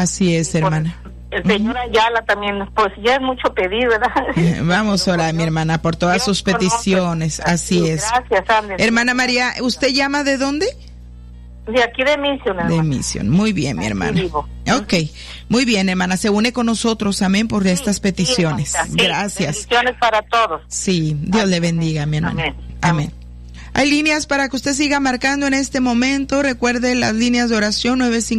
Así es, hermana. El señor Ayala también, pues ya es mucho pedir, ¿verdad? Vamos a orar, mi hermana, por todas sus peticiones. Así es. Gracias, Andrés. Hermana María, ¿usted llama de dónde? De aquí de Mission, hermana. De Mission, muy bien, mi hermana. Ok, muy bien, hermana, se une con nosotros, amén, por estas peticiones. Sí, gracias. Bendiciones para todos. Sí, Dios le bendiga, mi hermana. Amén. Hay líneas para que usted siga marcando en este momento. Recuerde las líneas de oración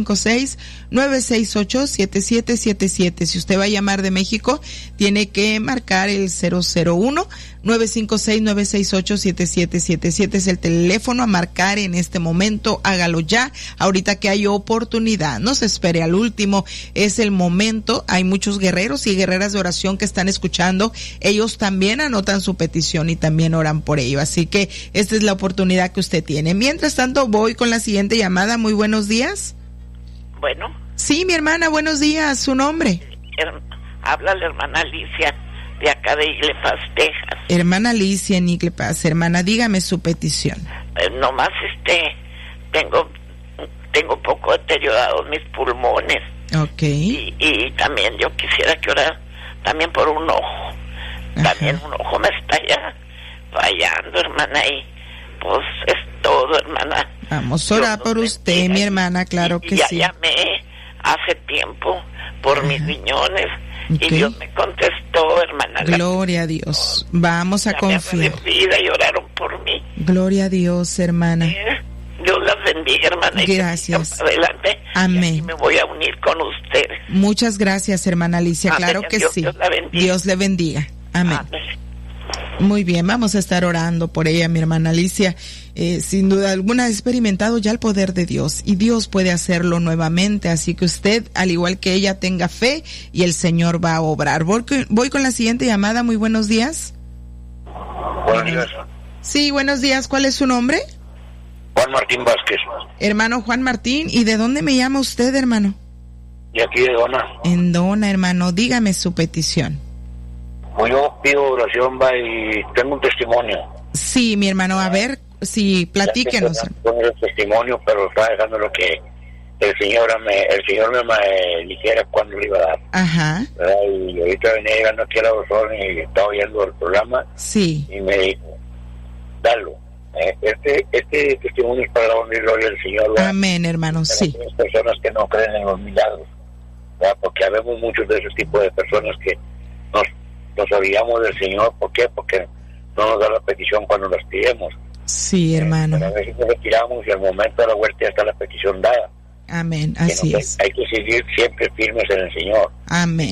956-968-7777. Si usted va a llamar de México, tiene que marcar el 001-956-968-7777. Es el teléfono a marcar en este momento. Hágalo ya, ahorita que hay oportunidad. No se espere al último, es el momento. Hay muchos guerreros y guerreras de oración que están escuchando. Ellos también anotan su petición y también oran por ello. Así que esta es la oportunidad que usted tiene. Mientras tanto, voy con la siguiente llamada. Muy buenos días. Bueno. Sí, mi hermana, buenos días. ¿Su nombre? Habla la hermana Alicia, de acá de Iglepas, Texas. Hermana Alicia en Iglepas. Hermana, dígame su petición. Nomás tengo poco deteriorados mis pulmones. Ok. Y también yo quisiera que orara también por un ojo. Ajá. También un ojo me está ya fallando, hermana, y pues es todo, hermana. Vamos a orar por usted, mi hermana, claro que sí. Ya llamé hace tiempo por mis riñones y Dios me contestó, hermana. Gloria a Dios. Vamos a confiar. Y oraron por mí. Gloria a Dios, hermana. Dios las bendiga, hermana. Gracias. Adelante. Amén. Y me voy a unir con usted. Muchas gracias, hermana Alicia. Amén. Claro que Dios, sí. Dios la bendiga. Dios le bendiga. Amén. Amén. Muy bien, vamos a estar orando por ella, mi hermana Alicia. Sin duda alguna ha experimentado ya el poder de Dios y Dios puede hacerlo nuevamente, así que usted, al igual que ella, tenga fe y el Señor va a obrar. Voy con la siguiente llamada. Muy buenos días. Buenos días. Sí, buenos días. ¿Cuál es su nombre? Juan Martín Vázquez. Hermano Juan Martín, ¿y de dónde me llama usted, hermano? De aquí de Dona. En Dona, hermano. Dígame su petición. Pues yo pido oración, y tengo un testimonio. Sí, mi hermano, a ver, sí, platíquenos. Tengo el testimonio, pero estaba dejando lo que el Señor me dijera cuándo le iba a dar. Ajá. ¿Verdad? Y ahorita venía llegando aquí a la razón y estaba oyendo el programa. Sí. Y me dijo, dalo. Este testimonio es para la honra y gloria del Señor. ¿verdad? Amén, hermano, sí. Hay personas que no creen en los milagros, ¿verdad? Porque habemos muchos de ese tipo de personas que nos olvidamos del Señor. ¿Por qué? Porque no nos da la petición cuando las pidemos. Sí, hermano. A veces nos retiramos y al momento de la vuelta ya está la petición dada. Amén, así es. Hay que seguir siempre firmes en el Señor. Amén.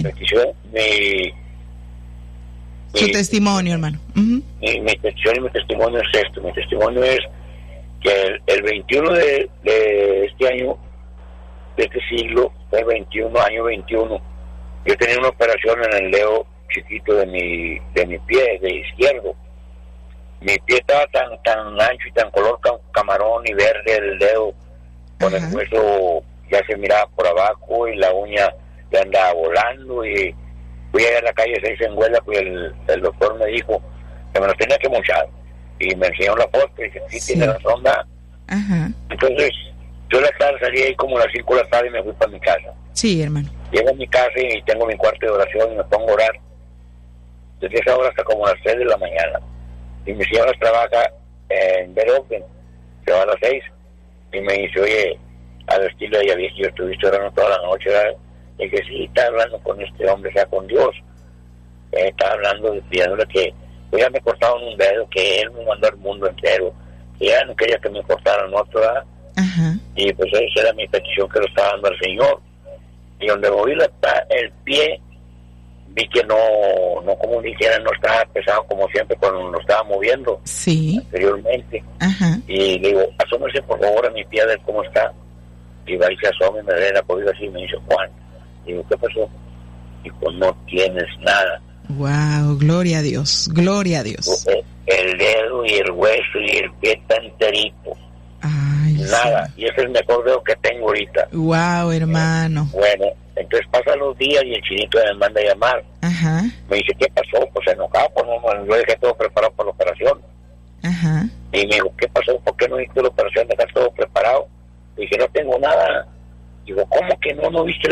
Su testimonio, hermano. Mi petición y mi testimonio es esto. Mi testimonio es que el 21 de este año, de este siglo, el 21, año 21, yo tenía una operación en el dedo chiquito de mi pie, de izquierdo. Mi pie estaba tan ancho y tan color camarón y verde el dedo, con el hueso ya se miraba por abajo y la uña ya andaba volando. Y fui allá a la calle 6 en Huela, pues el doctor me dijo que me lo tenía que mochar y me enseñó la foto y dije, sí. Tiene razón, ¿verdad? Entonces yo la tarde salí ahí como a las 5 de la tarde y me fui para mi casa. Sí, hermano. Llego a mi casa y tengo mi cuarto de oración y me pongo a orar desde esa hora hasta como a las 3 de la mañana. Y mi señora trabaja en Beropen, se va a las 6 y me dice, oye, al estilo de ella, que yo estuviste orando toda la noche, ¿verdad? Y que sí, está hablando con este hombre, o sea, con Dios. Está hablando, pidiéndole que pues ya me cortaron un dedo, que él me mandó al mundo entero, que ya no quería que me cortaran otro, ¿verdad? Y pues esa era mi petición que lo estaba dando al Señor. Y donde moví el pie, vi que no como dijera, no estaba pesado como siempre cuando lo estaba moviendo anteriormente. Y le digo, asómese por favor a mi pie a ver cómo está. Y va y se asoma y me ve la cobija así y me dice, Juan. Digo, ¿qué pasó? Dijo, no tienes nada. Wow, gloria a Dios, gloria a Dios. El dedo y el hueso y el pie está enterito. Ay, nada, sí. Y es el mejor dedo que tengo ahorita. Wow, hermano. Bueno, entonces pasan los días y el chinito me manda a llamar. Me dice, ¿qué pasó? Pues enojado, pues no, yo dejé todo preparado para la operación. Y me dijo, ¿qué pasó? ¿Por qué no hiciste la operación? ¿Dejaste todo preparado? Dije, no tengo nada. Digo, ¿cómo que no viste